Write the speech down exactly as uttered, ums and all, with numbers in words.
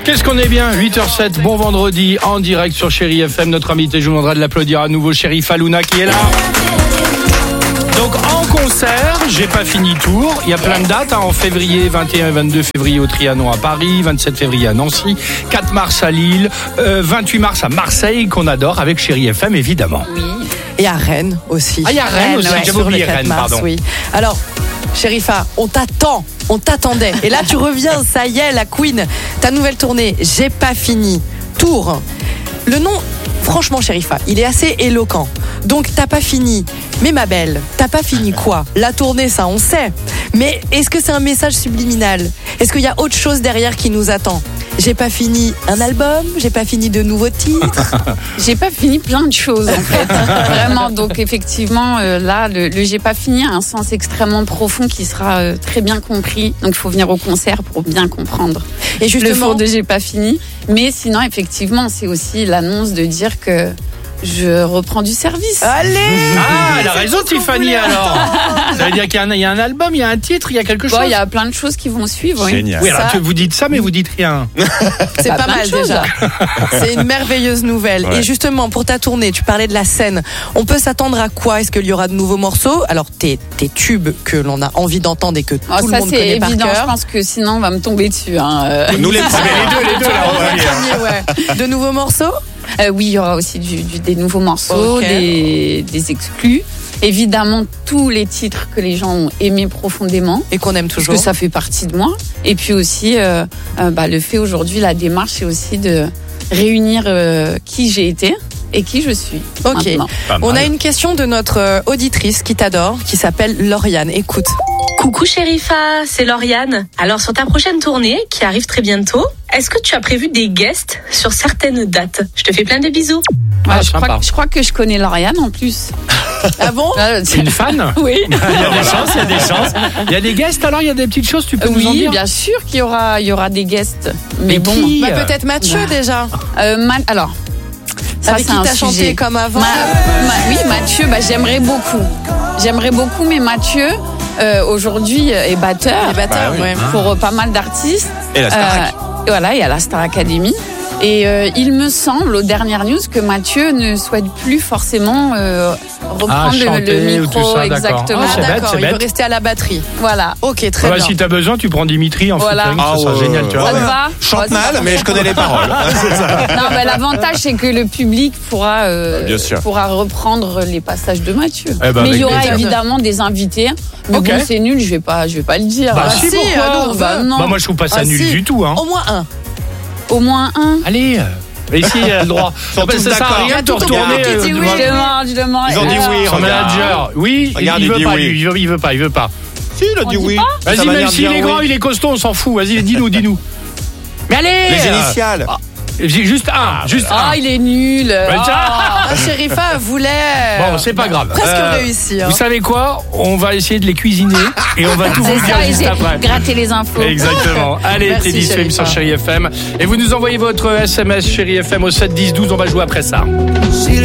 Qu'est-ce qu'on est bien, huit heures zéro sept, bon vendredi, en direct sur Chérie F M. Notre invité, je vous demanderai de l'applaudir à nouveau, Chérif Halouna qui est là. Donc en concert, j'ai pas fini tour. Il y a plein de dates hein, en février, vingt et un et vingt-deux février au Trianon à Paris, vingt-sept février à Nancy, quatre mars à Lille, euh, vingt-huit mars à Marseille qu'on adore avec Chérie F M évidemment. Oui. Et à Rennes aussi. Ah il y a Rennes, Rennes aussi, ouais, j'avais oublié Rennes, mars, pardon. Oui. Alors, Chérifa, on t'attend, on t'attendait. Et là tu reviens, ça y est, la Queen, ta nouvelle tournée, j'ai pas fini. Tour. Le nom, franchement Chérifa, il est assez éloquent. Donc t'as pas fini. Mais ma belle, t'as pas fini quoi? La tournée, ça on sait. Mais est-ce que c'est un message subliminal? Est-ce qu'il y a autre chose derrière qui nous attend? J'ai pas fini un album, j'ai pas fini de nouveaux titres. J'ai pas fini plein de choses en fait. Vraiment, donc effectivement, euh, là, le, le j'ai pas fini a un sens extrêmement profond qui sera euh, très bien compris. Donc il faut venir au concert pour bien comprendre. Et justement, le fond de j'ai pas fini. Mais sinon, effectivement, c'est aussi l'annonce de dire que je reprends du service. Allez! Ah, elle a raison Tiffany alors. Ça veut dire qu'il y a, un, il y a un album, il y a un titre, il y a quelque chose. Bon, il y a plein de choses qui vont suivre. Génial. Oui, alors Ça... vous dites ça mais vous dites rien. C'est bah, pas mal déjà. C'est une merveilleuse nouvelle. Ouais. Et justement, pour ta tournée, tu parlais de la scène. On peut s'attendre à quoi? Est-ce qu'il y aura de nouveaux morceaux? Alors, tes, tes tubes que l'on a envie d'entendre et que Oh, tout ça, le monde c'est connaît évident. par cœur. Je pense que sinon, on va me tomber dessus. Hein. Euh... Nous les premiers. Les deux, les deux là, on va dire. Ouais. De nouveaux morceaux? Euh, oui, il y aura aussi du, du, des nouveaux morceaux, Okay. des, des exclus. Évidemment, tous les titres que les gens ont aimés profondément. Et qu'on aime Parce toujours. que ça fait partie de moi. Et puis aussi, euh, euh, bah, le fait aujourd'hui, la démarche, c'est aussi de réunir euh, qui j'ai été et qui je suis. Ok. Maintenant. On a une question de notre euh, auditrice qui t'adore, qui s'appelle Lauriane. Écoute. Coucou Chérifa, c'est Lauriane. Alors sur ta prochaine tournée, qui arrive très bientôt, est-ce que tu as prévu des guests sur certaines dates? Je te fais plein de bisous. Ouais, Ah, je, sympa. crois, je crois que je connais Lauriane en plus. Ah bon? Euh, C'est une fan? Oui. Il y a des chances, il y a des chances. Il y a des guests alors, il y a des petites choses, tu peux nous en Oui, dire? bien sûr qu'il y aura, il y aura des guests. Mais, Mais bon, qui Bah, peut-être Mathieu Bah. déjà. euh, Ma- alors, ça, Avec c'est qui un t'as sujet. chanté comme avant. Ma- Ma- oui, Mathieu, bah, j'aimerais beaucoup. J'aimerais beaucoup, mais Mathieu, euh, aujourd'hui, est batteur. Les batteurs, Bah oui. ouais. Pour euh, pas mal d'artistes. Et la Starac. Euh, voilà, il y a la Star Academy. Et euh, il me semble, aux dernières news, que Mathieu ne souhaite plus forcément euh, reprendre Ah, le- chanter le, ou tout micro. ça, d'accord. Exactement. Ah, c'est bête, D'accord, c'est il veut bête. rester à la batterie. Voilà. Ok, très Ah bah, bien. si t'as besoin, tu prends Dimitri en Voilà. featuring, ça sera Ah, ouais, génial, tu vois. Ça te va Chante Ouais, c'est mal, pas- mais je connais les paroles. Non, mais l'avantage, c'est que le public pourra, euh, Bien sûr. pourra reprendre les passages de Mathieu. Eh ben, mais il avec y aura plaisir. évidemment des invités. Mais Ok. bon, c'est nul, je vais pas, je vais pas le dire. Bah, Ah, si, si, pourquoi ah, nous, on bah, veut. non. Bah, moi je trouve pas ça Ah, nul si. du tout hein. Au moins un. Au moins un. Allez, euh, ici il y a le droit. Sont Ah bah, tous ça sert à d'accord. rien de Tout au retourner. monde qui euh, dit tu oui. vois. Je demande, je demande. Ils ont dit Alors, oui. Son Regarde. manager, oui, Regarde, il, il veut dit pas, oui. lui, il veut, il veut pas, il veut pas. Si, il a dit On dit oui. pas Sa Vas-y, manière même de s'il dire est oui. grand, il est costaud, on s'en fout. Vas-y, dis-nous, dis-nous. Mais allez Les euh, initiales. J'ai juste un, juste un. Ah, il est nul. Bah, tiens. Ah. Ah, Chérifa voulait. Bon, c'est pas grave. Presque Euh, réussi. Hein. Vous savez quoi? On va essayer de les cuisiner et on va tout C'est vous dire ça, juste j'ai après. gratter les infos. Exactement. Allez, Merci, Teddy Swim Chérifa. sur Chérie F M. Et vous nous envoyez votre S M S Chérie F M au sept dix douze. On va jouer après ça. Si